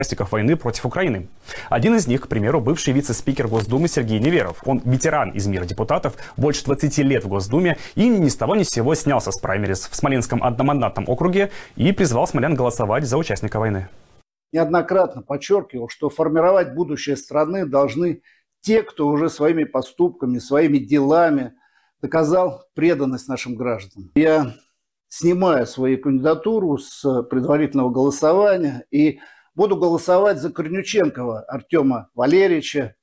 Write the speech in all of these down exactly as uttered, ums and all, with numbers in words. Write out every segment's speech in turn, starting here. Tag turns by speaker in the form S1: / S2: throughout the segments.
S1: участников войны против Украины. Один из них, к примеру, бывший вице-спикер Госдумы Сергей Неверов. Он ветеран из мира депутатов, больше двадцати лет в Госдуме, и ни с того ни с сего снялся с праймериз в Смоленском одномандатном округе и призвал смолян голосовать за участника войны.
S2: Неоднократно подчеркивал, что формировать будущее страны должны те, кто уже своими поступками, своими делами доказал преданность нашим гражданам. Я снимаю свою кандидатуру с предварительного голосования и буду голосовать за Корнюченкова Артема Валерьевича.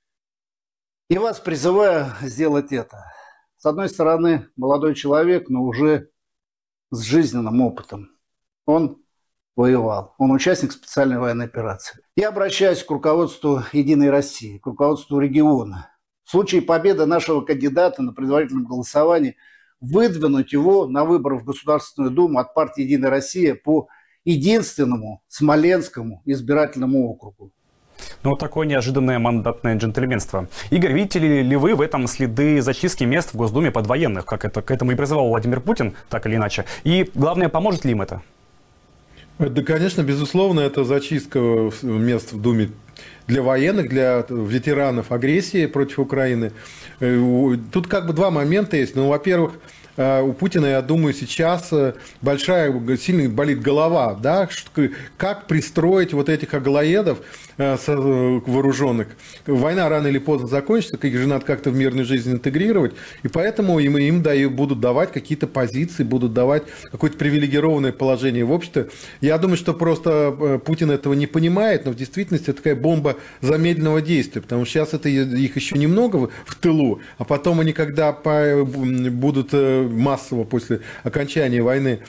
S2: И вас призываю сделать это. С одной стороны, молодой человек, но уже с жизненным опытом. Он воевал. Он участник специальной военной операции. Я обращаюсь к руководству «Единой России», к руководству региона. В случае победы нашего кандидата на предварительном голосовании выдвинуть его на выборы в Государственную Думу от партии «Единая Россия» по единственному Смоленскому избирательному округу.
S1: Ну, такое неожиданное мандатное джентльменство. Игорь, видите ли, ли вы в этом следы зачистки мест в Госдуме под военных, как это, к этому и призывал Владимир Путин, так или иначе? И, главное, поможет ли им это?
S3: Да, конечно, безусловно, это зачистка мест в Думе для военных, для ветеранов агрессии против Украины. Тут как бы два момента есть. Ну, во-первых, у Путина, я думаю, сейчас большая, сильно болит голова, да, как пристроить вот этих аглоедов вооруженных. Война рано или поздно закончится, их же надо как-то в мирную жизнь интегрировать, и поэтому им, им дают, будут давать какие-то позиции, будут давать какое-то привилегированное положение в обществе. Я думаю, что просто Путин этого не понимает, но в действительности это такая бомба замедленного действия, потому что сейчас это их еще немного в тылу, а потом они, когда будут массово после окончания войны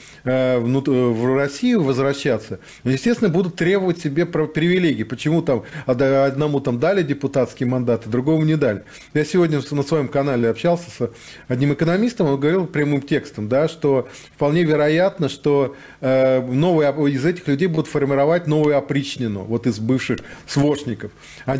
S3: в Россию возвращаться, естественно, будут требовать себе привилегий. Почему там одному там дали депутатский мандат, а другому не дали? Я сегодня на своем канале общался с одним экономистом, он говорил прямым текстом, да, что вполне вероятно, что новые, из этих людей будут формировать новую опричнину, вот из бывших свошников.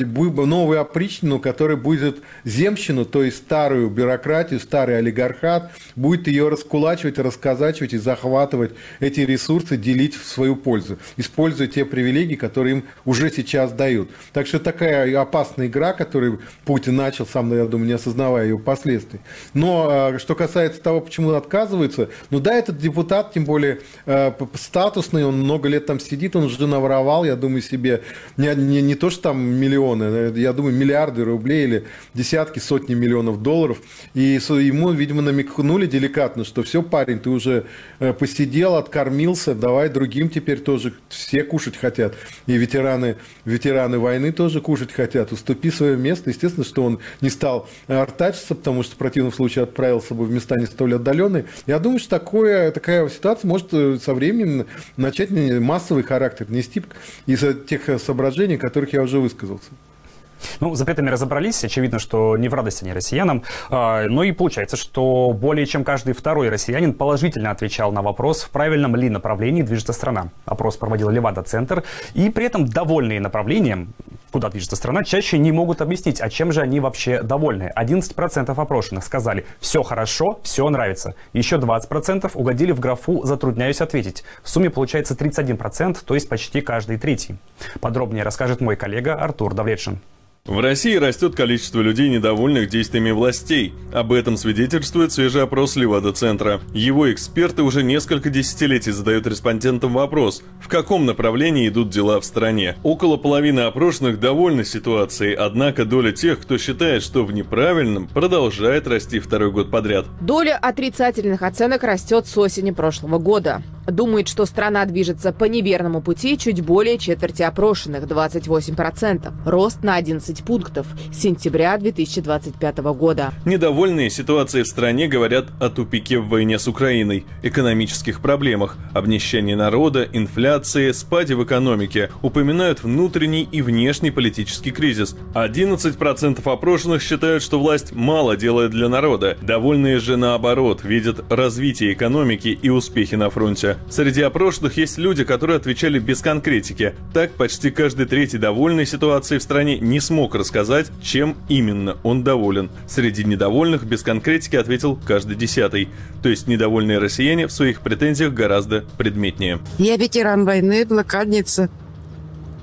S3: Новую опричнину, которая будет земщину, то есть старую бюрократию, старый олигархат, будет ее раскулачивать, расказачивать и захватывать эти ресурсы, делить в свою пользу, используя те привилегии, которые им уже сейчас дают. Так что такая опасная игра, которую Путин начал, сам, я думаю, не осознавая ее последствий. Но что касается того, почему отказываются, ну да, этот депутат, тем более статусный, он много лет там сидит, он уже наворовал, я думаю, себе не, не, не то, что там миллионы, я думаю, миллиарды рублей или десятки, сотни миллионов долларов. И ему, видимо, намекнули деликатно, что все, парень, ты уже посидел, откормился, давай другим теперь тоже, все кушать хотят. И ветераны, ветераны войны тоже кушать хотят. Уступи свое место. Естественно, что он не стал артачиться, потому что в противном случае отправился бы в места не столь отдаленные. Я думаю, что такое, такая ситуация может со временем начать массовый характер нести из-за тех соображений, о которых я уже высказался.
S1: Ну, с запретами разобрались. Очевидно, что не в радость они россиянам. Но и получается, что более чем каждый второй россиянин положительно отвечал на вопрос, в правильном ли направлении движется страна. Опрос проводил Левада-центр. И при этом довольные направлением, куда движется страна, чаще не могут объяснить, а чем же они вообще довольны. одиннадцать процентов опрошенных сказали «все хорошо, все нравится». Еще двадцать процентов угодили в графу «затрудняюсь ответить». В сумме получается тридцать один процент, то есть почти каждый третий. Подробнее расскажет мой коллега Артур Давлетшин.
S4: В России растет количество людей, недовольных действиями властей. Об этом свидетельствует свежий опрос Левада-центра. Его эксперты уже несколько десятилетий задают респондентам вопрос, в каком направлении идут дела в стране. Около половины опрошенных довольны ситуацией, однако доля тех, кто считает, что в неправильном, продолжает расти второй год подряд.
S5: Доля отрицательных оценок растет с осени прошлого года. Думает, что страна движется по неверному пути чуть более четверти опрошенных – двадцать восемь процентов. Рост на одиннадцать пунктов с сентября две тысячи двадцать пятого года.
S4: Недовольные ситуацией в стране говорят о тупике в войне с Украиной, экономических проблемах, обнищании народа, инфляции, спаде в экономике. Упоминают внутренний и внешний политический кризис. одиннадцать процентов опрошенных считают, что власть мало делает для народа. Довольные же наоборот, видят развитие экономики и успехи на фронте. Среди опрошенных есть люди, которые отвечали без конкретики. Так, почти каждый третий довольный ситуацией в стране не смог рассказать, чем именно он доволен. Среди недовольных без конкретики ответил каждый десятый. То есть недовольные россияне в своих претензиях гораздо предметнее.
S6: Я ветеран войны, блокадница.